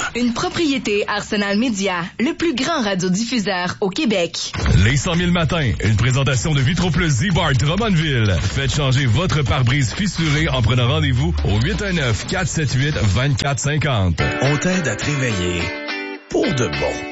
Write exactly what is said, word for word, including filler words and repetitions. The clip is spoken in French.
Une propriété Arsenal Média, le plus grand radiodiffuseur au Québec. Les cent mille matins, une présentation de Vitro-Plus Z-Bar Drummondville. Faites changer votre pare-brise fissuré en prenant rendez-vous au huit un neuf, quatre sept huit, deux quatre cinq zéro. On t'aide à te réveiller pour de bon.